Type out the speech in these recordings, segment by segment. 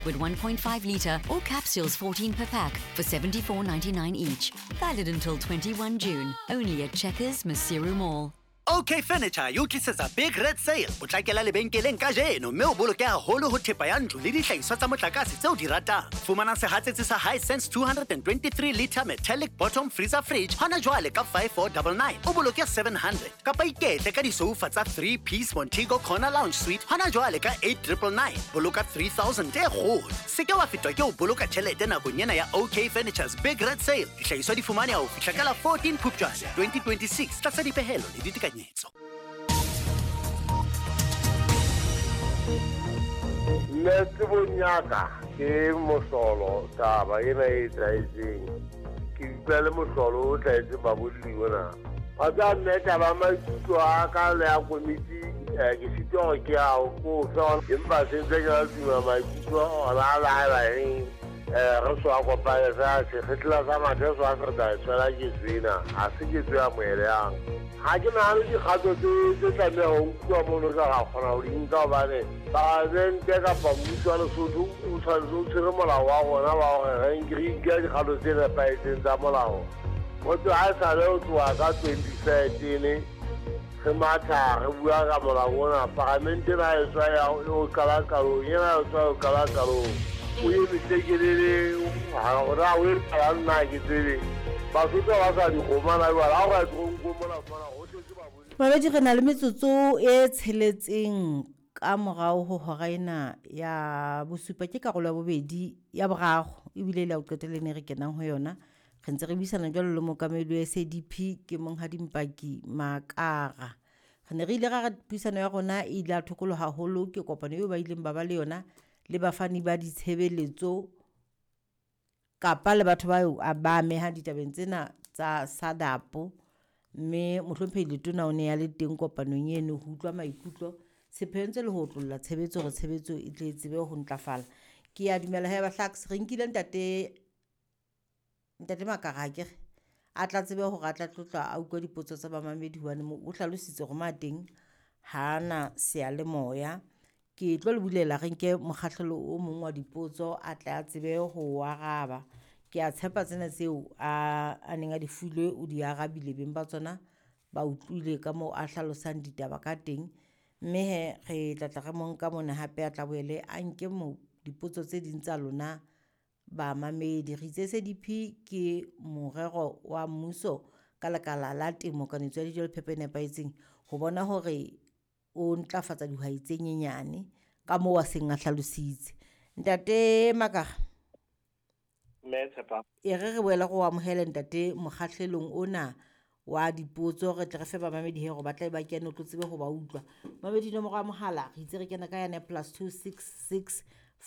with 1.5 litre or capsules 14 per pack for $74.99 each. Valid until 21 June. Only at Checkers Masiru Mall. OK Furniture you tlisetsa big red sale o tlakela lebenkeleng ka jeno mme o boloke haholo ho thepa ya ntlo le dihlahiswa tsa motlakase tseo di ratang. Fumana sehatsetsi sa Hisense 223 litre metallic bottom freezer fridge hana jwale ka 5499 o boloke 700 kapa iketle ka disoufa tsa 3-piece Montego Corner Lounge Suite hana jwale ka 8999 boloka 3000 e kgolo. Seke wa fetwa ke o boloka tjhelete nakong ena ya OK Furniture's big red sale. Dihlahiswa di fumane ho fihla ka la 14 Phupjane 2026 tlasa dipehelo le ditekanyetso. Netse bonyaka ke mosolo taba ena e tsaetseng ke utlwa le mosolo o tsaetse babolli bona a tsa nne taba maikutlo a ka le a komiti ke sitwa gore ke a go fa empa sentse ke tuma maikutlo ona la re so a kopane sa se kgetla sa mathe so a feta tsela ke tsena a se ke tswa moeleng ha ke na le dikgato tse tlameha ho nkwa mono ka ga kgona ho dinka bane ba nte ka pamutswa le sotho o tshwanetse o tshwere molao wa gona wa gore re nkirika dikgato tse nepahetseng tsa molao go tswa a sa le o tloa ka 2013 re matha re bua ka molao ona parlamente na e tswa ya o kalakalong ena e tswa o kalakalong o ye metekelele ha ora o e kala nna ke tsebe ba sotho ba sa di gomana ba la go tronko mola fana go tletse ba bone ba di re na le metsotso e tsheletseng ka morao ho horaina ya bosupa ke karolo ya bobedi ya borago e bile ile o qetelene re kenang ho yona re ntse re bisana jalo le mokamedi wa SADP ke Monghadimpaki Makara re ne re ile ra puisano ya rona e ile a thokolo haholo ke kopano eo ba ileng ba ba le yona le bafani ba ditshebeletso kapa le batho ba ba meha ditabeng tsena tsa SADAP mme mohlomphedi letona o ne ya le teng kopanong eno ho utlwa maikutlo sephentse le ho tlolla tshebetso re tshebetso e tle tsebe ho ntlafala ke ya dumela ha ba hlax re nkile ntate Makara ke a tla tsebe ho ratla tlotla a utlwa dipotso tsa bamamedi hwane mo o hlalositse go mateng hana seale moya ke tlo le bulela re nke mokgahlelo o mongwe wa dipotso a tla a tsebe ho araba ke a tshepa tsena tseo a neng a di fuile o di arabile beng ba tsona ba utlwile ka mo a hlalosang ditaba ka teng mme re tla re monka mona hape a tla boele a nke mo dipotso tse ding tsa lona ba mamedi re itse SADP ke morero wa mmuso ka lekala la temo ka netswa dijo le phepe nepaetseng ho bona hore o ntlafatsa dihwai tse nyenyane ka mo wa seng a hlalositse ntate Makara Metsepa e re boela go amohela ntate mokgahlelong ona wa dipotso re tle re fe ba mamedi he go batla ba kene o tlotsebe go ba utlwa mamedi nomoro ya mohala re itse re kena ka yana +266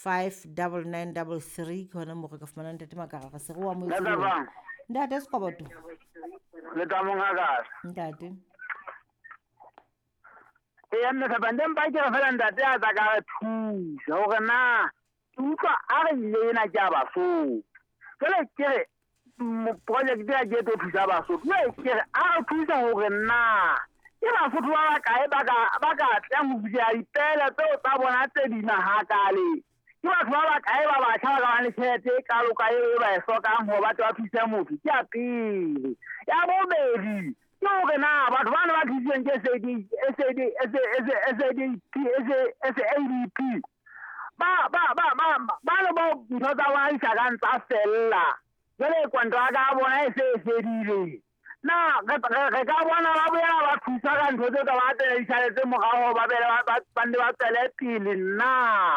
59933 ke hona mo re ka fumana ntate Makara ga se re wa mo ntate Sekoboto le ka mongaka ntate e nne ka bande mpa ke fela ntate a tsa ka thusa hore na utlwa a re lena ke ba so jale ke project ya ke to thusa ba so ke a thusa hore na ke ba fotho ba kae ba ka tla mo bua ipela tsa bona tse di na hakale ke ba ba kae ba tla ba le tshete ka lo kae ba sokang ho ba tla thusa motho ke a pele ya bobedi ke hore na batho ba ba thuseng ke SADP ba le bo ntho tsa wa isa ka ntsa fella jale kontraka a bona e se fedile na re ka bona ba boela ba thusa ka ntho tse ka ba tele ditšhelete morago ba bele ba tsele pele na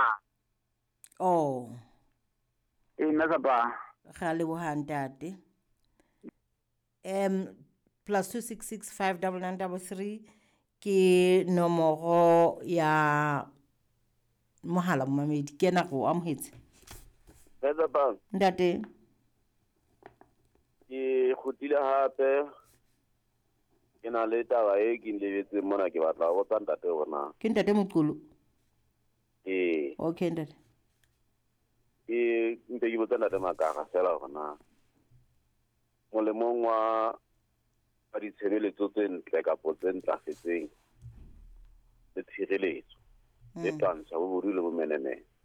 nna ba ga le bohantate +266 59933 ke nomoro ya mohala momamedi ke na go amohetse ntate ke khutile hape ke na le taba e ke lebetse mona ke batla go tsa ntate bona ke ntate Moqulu okay ntate nte ke botsa ntate Makara fela gona molemong wa ditshebeletso tse ntle kapo tse ntlafetseng le tshireletso le tantsha bo bodu le bomenene